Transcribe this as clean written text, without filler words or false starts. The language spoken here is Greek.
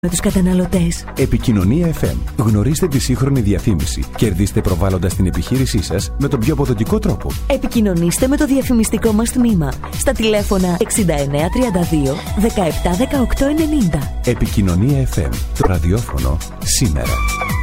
με τους καταναλωτές. Επικοινωνία FM. Γνωρίστε τη σύγχρονη διαφήμιση. Κερδίστε προβάλλοντας την επιχείρησή σας με τον πιο αποδοτικό τρόπο. Επικοινωνήστε με το διαφημιστικό μας τμήμα στα τηλέφωνα 6932 17 18 90. Επικοινωνία FM. Το ραδιόφωνο σήμερα.